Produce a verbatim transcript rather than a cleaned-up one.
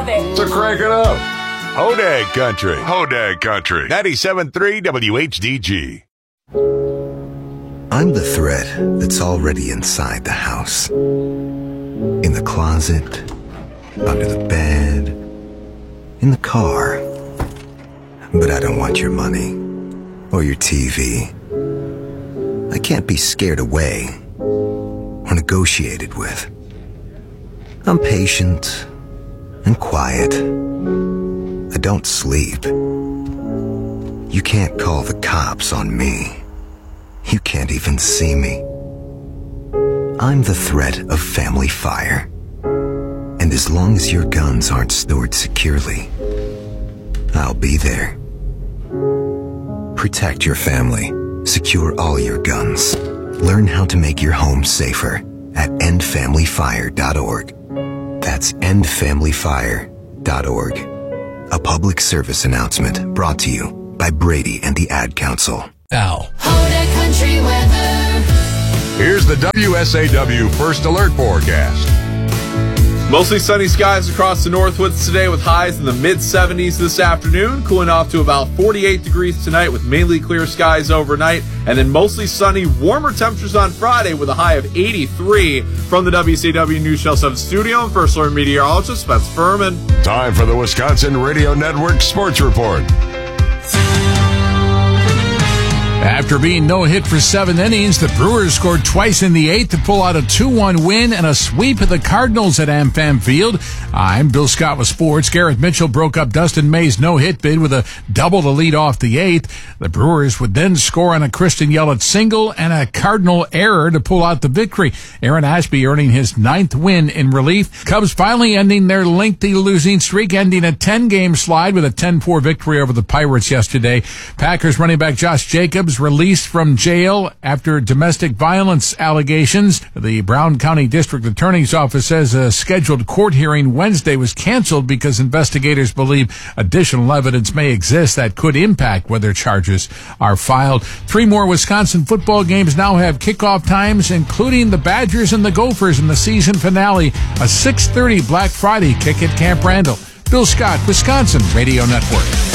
love it. So crank it up. Hodag Country. Hodag Country. ninety-seven point three W H D G. I'm the thread that's already inside the house. In the closet, under the bed, in the car. But I don't want your money or your T V. I can't be scared away or negotiated with. I'm patient and quiet. I don't sleep. You can't call the cops on me. You can't even see me. I'm the threat of family fire. And as long as your guns aren't stored securely, I'll be there. Protect your family. Secure all your guns. Learn how to make your home safer at end family fire dot org. That's end family fire dot org. A public service announcement brought to you by Brady and the Ad Council. Now. Hodag Country weather. Here's the W S A W First Alert Forecast. Mostly sunny skies across the Northwoods today with highs in the mid seventies this afternoon, cooling off to about forty-eight degrees tonight with mainly clear skies overnight, and then mostly sunny, warmer temperatures on Friday with a high of eighty-three. From the W C W News Channel seven studio, I'm First Alert meteorologist Spence Furman. Time for the Wisconsin Radio Network Sports Report. After being no-hit for seven innings, the Brewers scored twice in the eighth to pull out a two one win and a sweep of the Cardinals at AmFam Field. I'm Bill Scott with sports. Garrett Mitchell broke up Dustin May's no-hit bid with a double to lead off the eighth. The Brewers would then score on a Kristen Yelich single and a Cardinal error to pull out the victory. Aaron Ashby earning his ninth win in relief. Cubs finally ending their lengthy losing streak, ending a ten-game slide with a ten four victory over the Pirates yesterday. Packers running back Josh Jacobs released from jail after domestic violence allegations. The Brown County District Attorney's Office says a scheduled court hearing Wednesday was canceled because investigators believe additional evidence may exist that could impact whether charges are filed. Three more Wisconsin football games now have kickoff times, including the Badgers and the Gophers in the season finale, a six thirty Black Friday kick at Camp Randall. Bill Scott, Wisconsin Radio Network.